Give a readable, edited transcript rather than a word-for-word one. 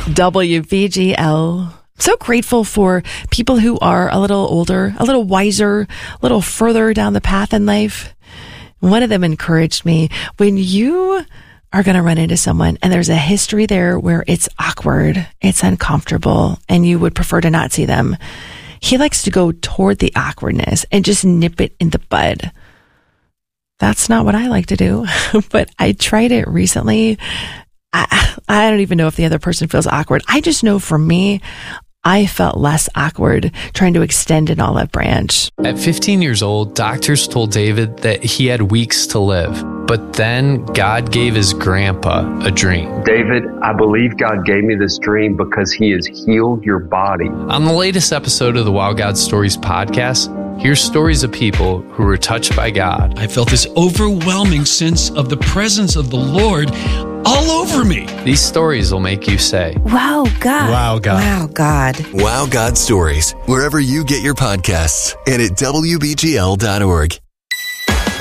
WBGL. So grateful for people who are a little older, a little wiser, a little further down the path in life. One of them encouraged me, when you are going to run into someone and there's a history there where it's awkward, it's uncomfortable, and you would prefer to not see them, he likes to go toward the awkwardness and just nip it in the bud. That's not what I like to do, but I tried it recently. I don't even know if the other person feels awkward. I just know for me, I felt less awkward trying to extend an olive branch. At 15 years old, doctors told David that he had weeks to live. But then God gave his grandpa a dream. David, I believe God gave me this dream because he has healed your body. On the latest episode of the Wow God Stories podcast, here's stories of people who were touched by God. I felt this overwhelming sense of the presence of the Lord all over me. These stories will make you say, Wow, God. Wow, God. Wow, God. Wow God Stories, wherever you get your podcasts and at WBGL.org.